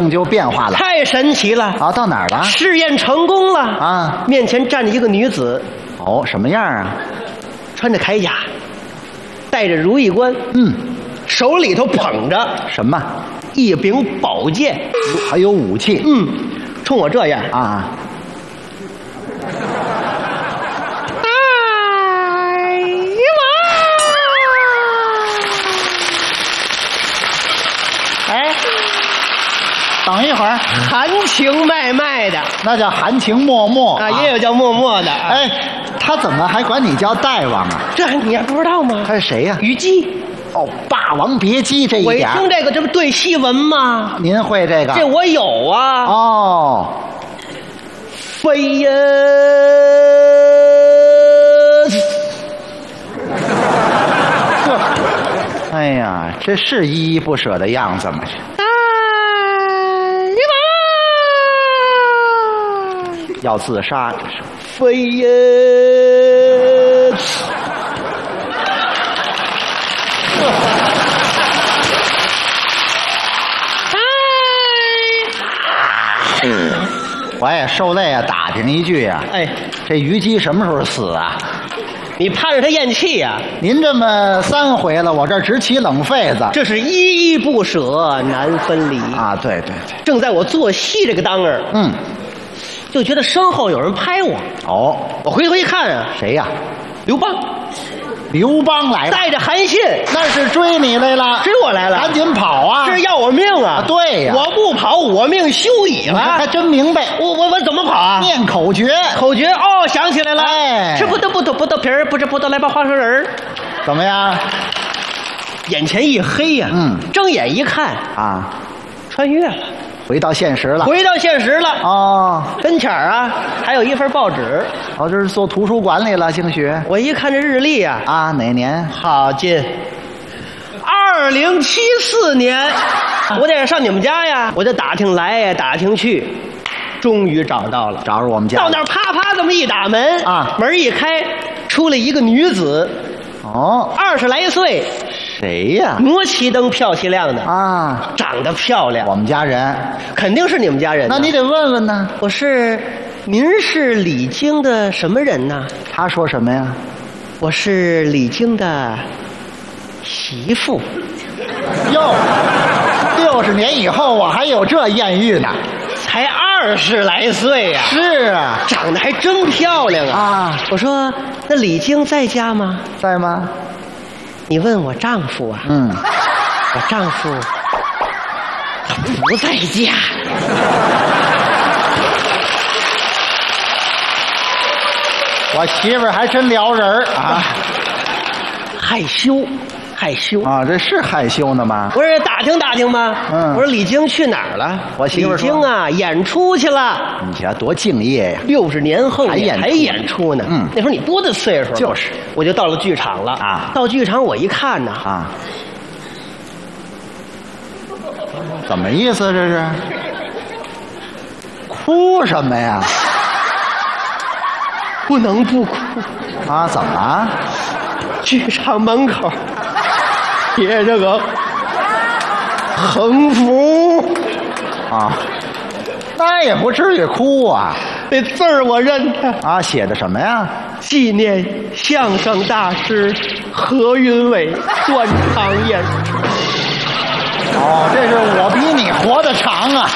境就变化了， 太神奇了啊！到哪儿了？ 试验成功了啊！ 面前站着一个女子， 哦，什么样啊？ 穿着铠甲，戴着如意冠，手里头捧着什么？ 一柄宝剑， 还有武器。 冲我这样啊！哎，等一会儿， 含情脉脉的， 那叫含情脉脉啊，也有叫默默的。 哎，他怎么还管你叫大王啊？ 这你还不知道吗？ 他是谁呀？ 虞姬。 哦，《霸王别姬》这一点， 我一听这个，这不对戏文吗？ 您会这个？ 这我有啊。 哦， 飞呀！ 哎呀，这是依依不舍的样子吗？要自杀，这是飞呀！ 我也受累啊，打听一句啊， 哎， 这虞姬什么时候死啊？ 你盼着他咽气呀？ 您这么3回了，我这直起冷痱子。 这是依依不舍，难分离啊！对对对， 正在我做戏这个当儿，就觉得身后有人拍我。 哦， 我回头一看啊， 谁呀？ 刘邦。 刘邦来了， 带着韩信， 那是追你来了， 追我来了， 赶紧跑啊！ 这是要我命啊！ 对呀， 我不跑，我命休矣了。 还真明白， 我怎么跑啊？ 念口诀， 口诀哦，想起来了， 哎， 吃不得皮儿，不吃葡萄来把花生仁儿。 怎么样？ 眼前一黑呀，睁眼一看啊， 穿越了。 回到现实了， 回到现实了哦， 跟前儿啊还有一份报纸， 哦，这是做图书馆里了，兴许。 我一看这日历啊， 哪年？ 好近，2074年，我得上你们家呀，我就打听来呀，打听去，终于找到了， 找着我们家。 到那儿啪啪这么一打门啊， 门一开，出来一个女子， 哦 ，20来岁。 谁呀？ 磨齐灯，漂气亮的啊， 长得漂亮。 我们家人， 肯定是你们家人。 那你得问问呢。 您是李菁的什么人呢？ 他说什么呀？ 我是李菁的媳妇。 哟，60年以后我还有这艳遇呢。 才20来岁呀。 是啊， 长得还真漂亮啊。 啊， 我说那李菁在家吗？ 在吗？ 你问我丈夫啊？我丈夫他不在家。 我媳妇儿还真撩人啊， 害羞啊，这是害羞呢吗？ 我说打听打听吧。我说李菁去哪儿了？ 我媳妇李菁啊，演出去了。 你瞧多敬业呀 ！60年后还演出呢。那时候你多大岁数？ 就是， 我就到了剧场了啊。到剧场我一看呢， 啊，怎么意思这是？哭什么呀？ 不能不哭啊！怎么？ 剧场门口贴着个横幅啊，那也不至于哭啊。 那字儿我认得啊，写的什么呀？ 纪念相声大师何云伟断肠演出。 哦，这是我比你活得长啊！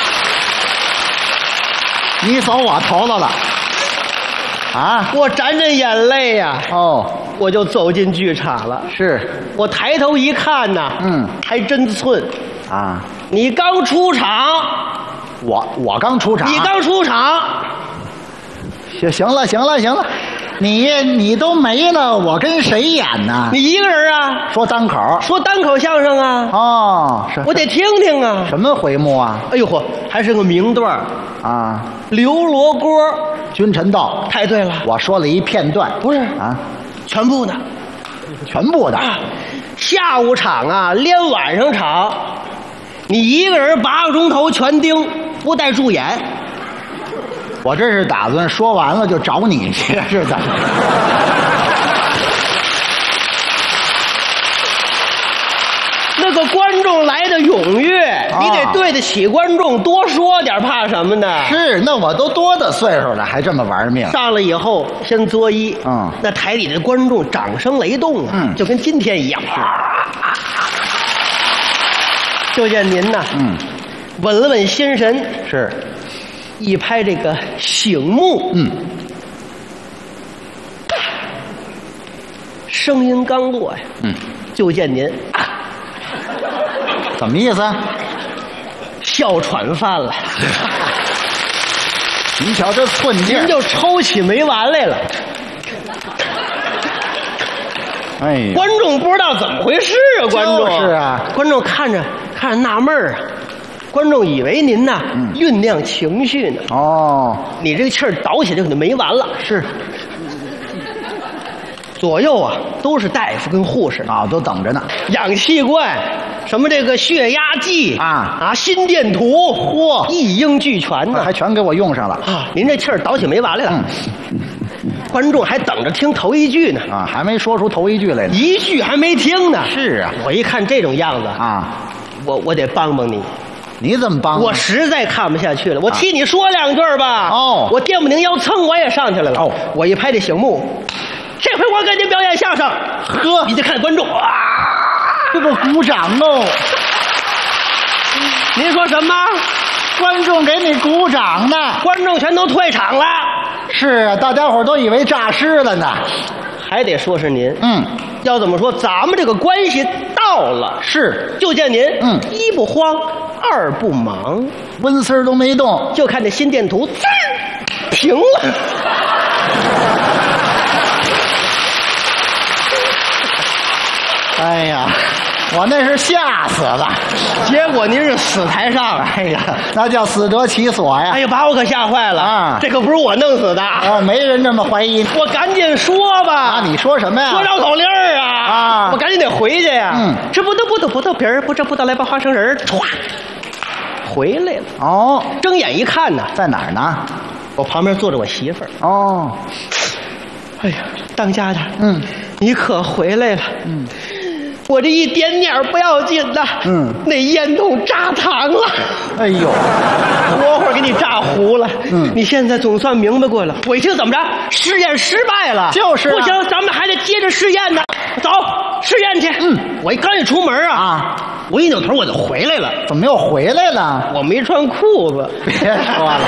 你走我头了了。啊！ 我沾着眼泪呀！ 哦， 我就走进剧场了。 是我抬头一看呐，还真寸啊！ 你刚出场， 我刚出场， 你刚出场， 行了，你都没了，我跟谁演呢？ 你一个人啊？ 说单口相声啊？ 哦， 我得听听啊。 什么回目啊？ 哎呦嚯，还是个名段啊！ 刘罗锅。 君臣道， 太对了， 我说了一片段， 不是啊， 全部的，下午场啊，连晚上场，你一个人8个钟头全盯，不带助演。 我这是打算说完了就找你去，是怎么？ 那个观众来的踊跃，你得对得起观众，多说点，怕什么呢？ 是，那我都多大岁数了，还这么玩命？ 上来以后先作揖，那台里的观众掌声雷动啊，就跟今天一样。就见您呐，稳了稳心神， 是， 一拍这个醒目，声音刚落呀，就见您， 怎么意思？ 哮喘犯了。 你瞧这寸劲， 您就抽起没完来了。 哎呀， 观众不知道怎么回事啊，观众就是啊， 观众看着纳闷儿啊，观众以为您呐酝酿情绪呢。 哦， 你这个气儿倒起来可就没完了。 是， 左右啊都是大夫跟护士啊，都等着呢。 氧气罐，什么这个血压计心电图，嚯，一应俱全呢， 还全给我用上了啊！您这气儿倒起没完来了。观众还等着听头一句呢， 还没说出头一句来呢， 一句还没听呢。 是啊， 我一看这种样子我得帮帮你。 你怎么帮？ 我实在看不下去了，我替你说两句吧。我电不宁腰蹭我也上去来了。我一拍这醒目，这回我给您表演相声。呵，你就看观众这个鼓掌哦。 您说什么？ 观众给你鼓掌呢？ 观众全都退场了。 是啊，大家伙都以为诈尸了呢。 还得说是您。要怎么说？咱们这个关系到了。 是， 就见您。一不慌，二不忙， 温丝都没动， 就看这心电图，滋儿停了。 哎呀，我那是吓死了， 结果您是死台上。 哎呀，那叫死得其所呀！ 哎呀，把我可吓坏了啊！这可不是我弄死的啊，没人这么怀疑。 我赶紧说吧。 你说什么呀？ 说绕口令啊！我赶紧得回去呀。吃葡萄皮儿，不吃葡萄来把花生仁儿，歘，回来了。睁眼一看呢， 在哪儿呢？ 我旁边坐着我媳妇儿。 哎呀，当家的，你可回来了。我这一点点不要紧的，那烟筒炸膛了， 哎呦， 活活给你炸糊了。你现在总算明白过了。我一听怎么着，试验失败了， 就是不行，咱们还得接着试验呢。走，试验去。我刚一出门我一扭头我就回来了。 怎么又回来了？ 我没穿裤子。 别说了。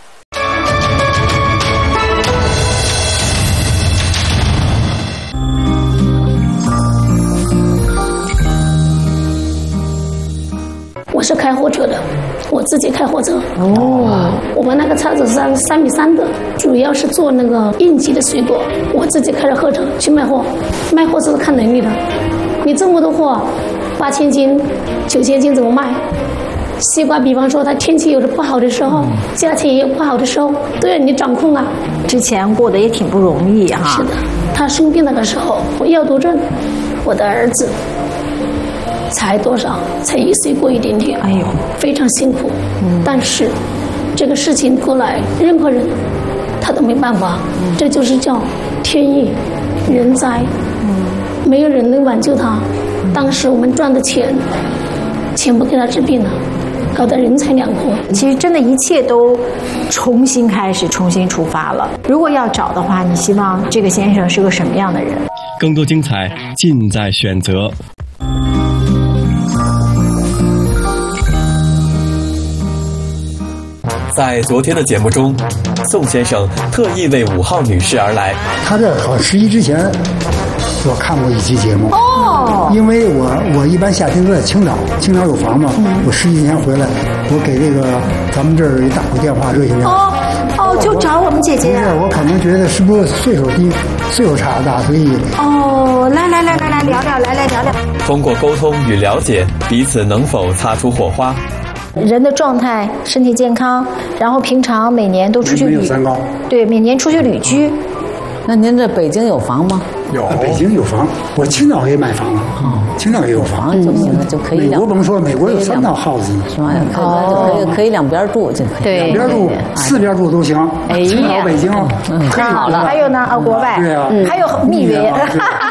我是开货车的，我自己开货车。我们那个车子是3x3的，主要是做那个应急的水果。我自己开着货车去卖货，卖货是看能力的。你这么多货，8000斤、9000斤怎么卖？西瓜，比方说它天气有的不好的时候，价钱也有不好的时候，都要你掌控啊。 之前过得也挺不容易哈。 是的，他生病那个时候，我药毒症，我的儿子。才多少？才1岁过一点点。 哎呦， 非常辛苦。但是这个事情过来，任何人他都没办法。这就是叫天意、人灾。没有人能挽救他。当时我们赚的钱不给他治病了，搞得人财两空。 其实真的一切都重新开始，重新出发了。如果要找的话，你希望这个先生是个什么样的人？ 更多精彩尽在选择。 在昨天的节目中，宋先生特意为5号女士而来。 他这好11之前，我看过一期节目。因为我一般夏天都在青岛有房嘛。我11年前回来，我给这个咱们这儿一打过电话，热线电话。 就找我们姐姐。 不是，我可能觉得是不是岁数差大，所以。 来聊聊，来聊聊。 通过沟通与了解，彼此能否擦出火花。 人的状态，身体健康，然后平常每年都出去旅，对，每年出去旅居。 那您这北京有房吗？ 有，北京有房，我青岛也买房了。青岛也有房就行了，就可以。 美国甭说，美国有3套 house 呢， 是吧？可以两边住就可以。 对， 两边住、4边住都行。青岛、北京， 太好了。还有呢，国外， 对啊， 还有蜜月。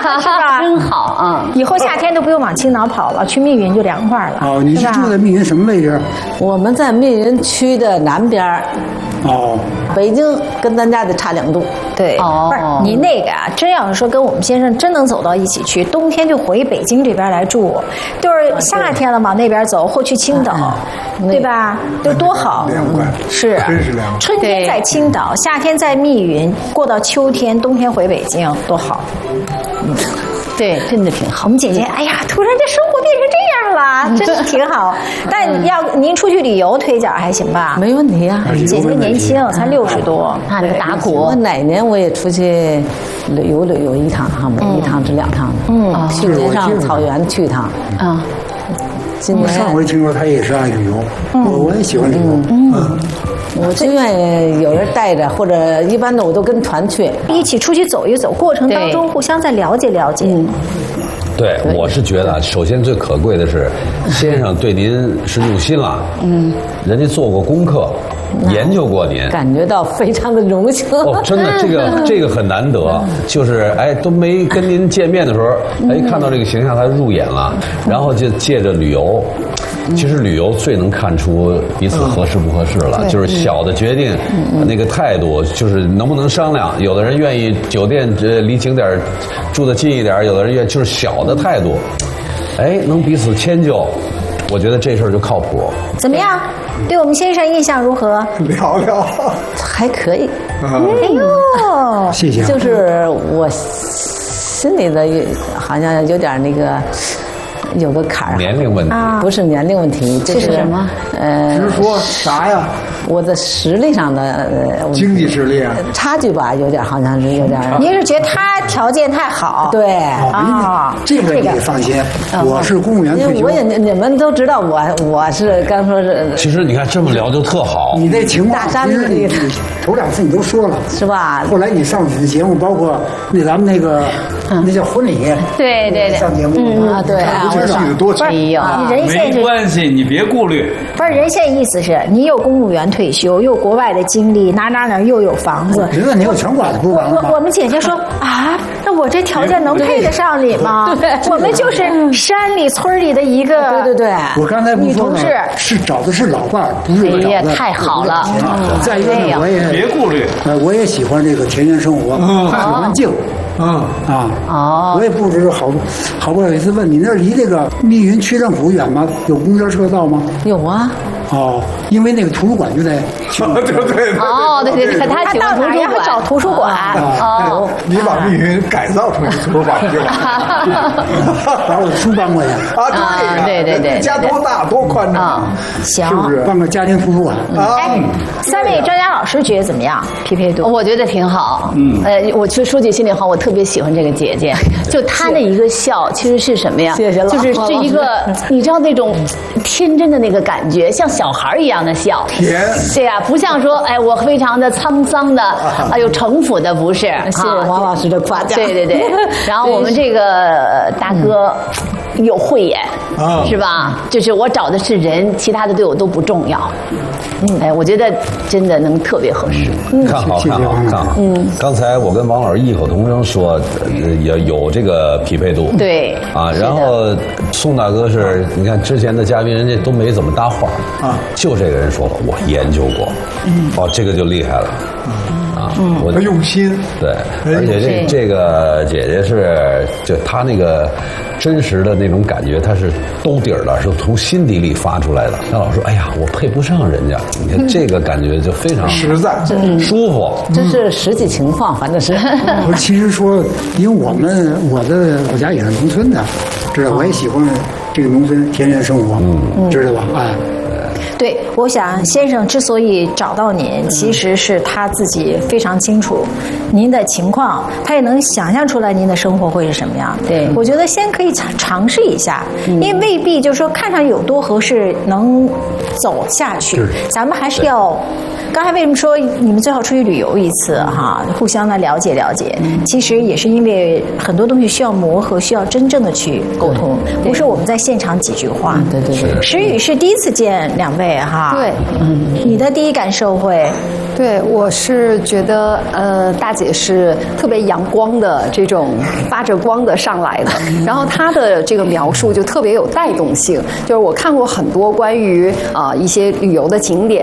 是吧？ 真好啊！ 以后夏天都不用往青岛跑了，去密云就凉快了。 哦，你是住在密云什么位置？ 我们在密云区的南边儿。 哦， 北京跟咱家得差2度。 对，不是你那个啊，真要是说跟我们先生真能走到一起去，冬天就回北京这边来住，就是夏天了往那边走，或去青岛，对吧？这多好， 凉快， 是， 真是凉快。 春天在青岛，夏天在密云，过到秋天，冬天回北京，多好。 对，真的挺好。 我们姐姐，哎呀，突然这生活变成这样了，真是挺好。但要您出去旅游，腿脚还行吧？ 没问题啊。 姐姐年轻，才60多， 那个打鼓。 我哪年我也出去旅游一趟哈，每1趟至2趟的。去年上草原去一趟。啊。今年上回听说他也是爱旅游，我也喜欢旅游。 我就愿意有人带着，或者一般的我都跟团去， 一起出去走一走，过程当中互相再了解了解。 对，我是觉得，首先最可贵的是，先生对您是用心了，人家做过功课，研究过您， 感觉到非常的荣幸。 哦，真的，这个很难得，就是都没跟您见面的时候，看到这个形象他入眼了，然后就借着旅游。其实旅游最能看出彼此合适不合适了，就是小的决定，那个态度，就是能不能商量。有的人愿意酒店离景点住得近一点，有的人愿意就是小的态度，能彼此迁就，我觉得这事儿就靠谱。 怎么样？对我们先生印象如何？ 聊聊， 还可以。 哎呦， 谢谢。 就是我心里的好像有点那个。有个坎儿， 年龄问题不是年龄问题，这是什么？ 直说啥呀？ 我的实力上的经济实力啊， 差距吧，有点好像是有点。 您是觉得他条件太好？ 对啊，这个你放心，我是公务员退休。 我也你们都知道我是刚说是。 其实你看这么聊就特好。 你这情况，其实你头2次你都说了， 是吧？ 后来你上你的节目，包括咱们那个那叫婚礼， 对， 上节目对啊。 戏的多哎呀， 没关系，你别顾虑。 不是人现意思是你有公务员退休，又国外的经历，哪又有房子。 觉得你有全管的不完了吗？ 我们姐姐说啊，那我这条件能配得上你吗？我们就是山里村里的一个。 对。 我刚才不说了，是找的是老伴儿，不是找的。 太好了。 再一个呢，我也别顾虑。 我也喜欢这个田园生活，喜欢静。我也不知好不好意思问你，那离这个密云区政府远吗？有公交车到吗？ 有啊。 因为那个图书馆就在。 对。 他到哪儿要找图书馆？ 你把密云改造成图书馆去了， 把我的书搬过去对，家多大多宽敞， 行， 是不是？ 办个家庭图书馆 3位专家老师觉得怎么样？匹配度？ 我觉得挺好。我其实说句心里话，我特别喜欢这个姐姐，就她的一个笑，其实是什么呀？就是一个你知道那种天真的那个感觉，像小孩一样的笑。对呀，不像说我非常的沧桑的，有城府的，不是。 谢谢王老师的夸奖。 对。然后我们这个大哥有慧眼，是吧？就是我找的是人，其他的对我都不重要。我觉得真的能特别合适。 看好。刚才我跟王老师异口同声说，也有这个匹配度。 对。 然后宋大哥是，你看之前的嘉宾，人家都没怎么搭话就这个人说我研究过，这个就厉害了。 他用心， 对，而且这个姐姐是，就她那个真实的那种感觉，她是兜底儿的，是从心底里发出来的。她老说：“哎呀，我配不上人家。”你看这个感觉就非常实在、 舒服。 这是实际情况，反正是。 其实说，因为我家也是农村的，知道，我也喜欢这个农村田园生活，知道吧？ 对，我想先生之所以找到您，其实是他自己非常清楚您的情况，他也能想象出来您的生活会是什么样的。 对， 我觉得先可以尝试一下，因为未必就是说看上有多合适能走下去，咱们还是要。刚才为什么说你们最好出去旅游一次哈，互相的了解了解？其实也是因为很多东西需要磨合，需要真正的去沟通，不是我们在现场几句话。 对。 石宇是第一次见2位哈， 对， 你的第一感受会？ 对，我是觉得大姐是特别阳光的这种发着光的上来的，然后她的这个描述就特别有带动性。就是我看过很多关于一些旅游的景点，